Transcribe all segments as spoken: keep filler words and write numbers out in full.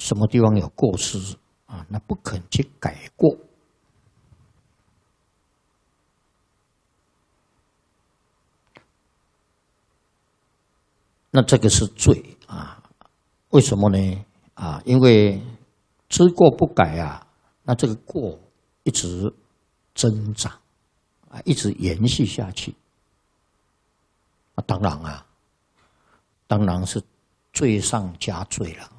什么地方有过失啊，那不肯去改过，那这个是罪啊。为什么呢？啊，因为知过不改啊，那这个过一直增长啊，一直延续下去。啊，当然啊，当然是罪上加罪了。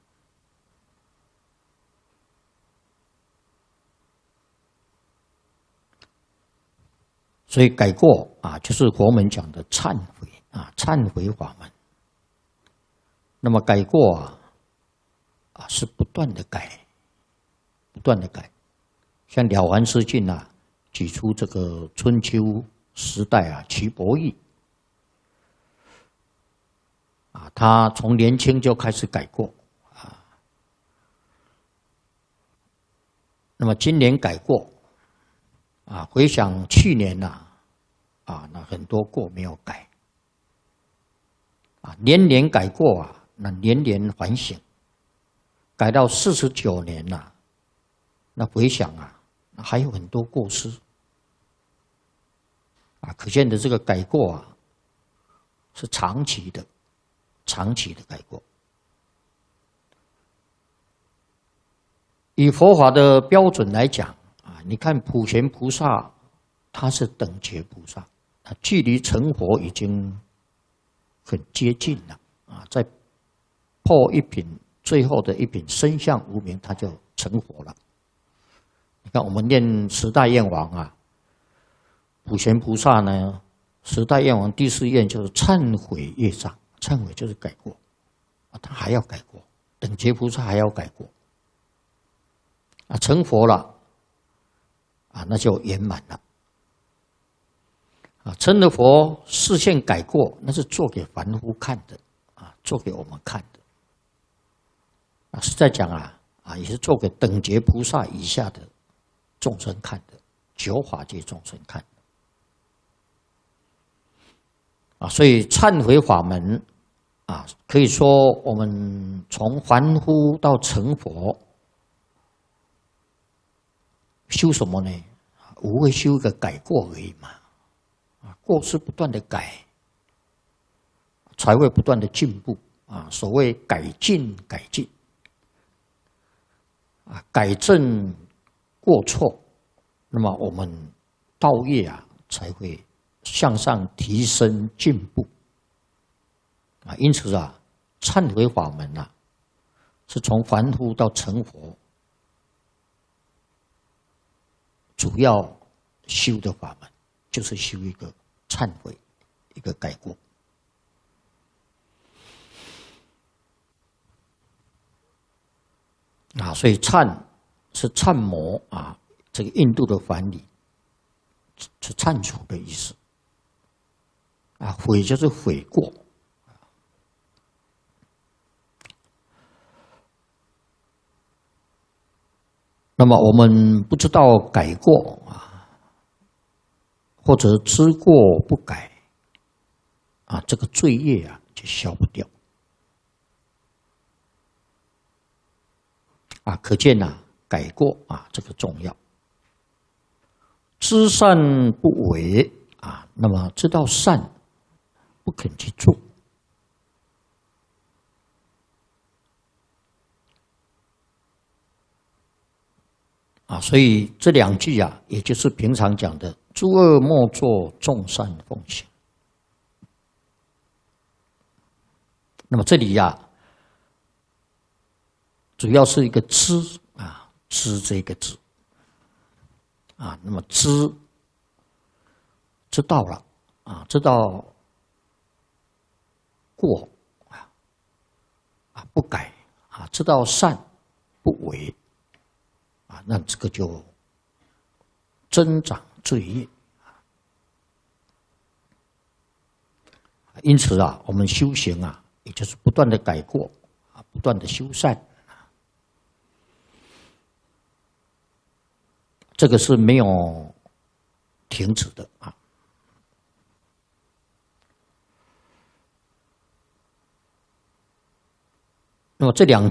所以改过啊，就是佛门讲的忏悔啊，忏悔法门。那么改过啊，啊是不断的改，不断的改。像《了凡四训》啊，举出这个春秋时代啊，岐伯义啊，他从年轻就开始改过啊。那么今年改过啊，回想去年呐，啊，那很多过没有改啊，年年改过啊。那年年反省，改到四十九年了、啊，那回想啊，还有很多过失啊，可见的这个改过啊，是长期的，长期的改过。以佛法的标准来讲啊，你看普贤菩萨，他是等觉菩萨，他距离成佛已经很接近了啊，在破一品，最后的一品身相无明，他就成佛了。你看，我们念十大愿王啊，普贤菩萨呢，十大愿王第四愿就是忏悔业障，忏悔就是改过，啊，他还要改过，等觉菩萨还要改过，啊，成佛了，啊，那就圆满了。啊，成了佛，示现改过，那是做给凡夫看的，啊，做给我们看的。啊，是在讲啊，啊，也是做给等觉菩萨以下的众生看的，九法界众生看的。啊，所以忏悔法门，啊，可以说我们从凡夫到成佛，修什么呢？无非修一个改过而已嘛。啊，过失不断的改，才会不断的进步。啊，所谓改进改进。啊，改正过错，那么我们道业啊才会向上提升进步。啊，因此啊，忏悔法门啊，是从凡夫到成佛主要修的法门，就是修一个忏悔，一个改过。啊，所以忏是忏魔啊，这个印度的梵语是忏除的意思。啊，悔就是悔过。那么我们不知道改过啊，或者知过不改，啊，这个罪业啊就消不掉。啊，可见呐、啊，改过啊，这个重要。知善不为啊，那么知道善，不肯去做。啊，所以这两句啊，也就是平常讲的“诸恶莫作，众善奉行”。那么这里呀、啊。主要是一个知啊，知这个字啊，那么知知道了啊，知道过啊啊不改啊，知道善不为啊，那这个就增长罪业。因此啊，我们修行啊，也就是不断的改过啊，不断的修善。这个是没有停止的啊。那么这两